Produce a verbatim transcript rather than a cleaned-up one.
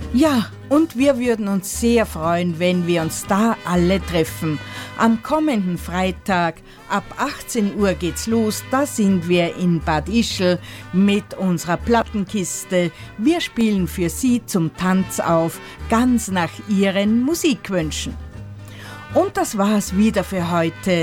Ja, und wir würden uns sehr freuen, wenn wir uns da alle treffen. Am kommenden Freitag ab achtzehn Uhr geht's los. Da sind wir in Bad Ischl mit unserer Plattenkiste. Wir spielen für Sie zum Tanz auf, ganz nach Ihren Musikwünschen. Und das war's wieder für heute.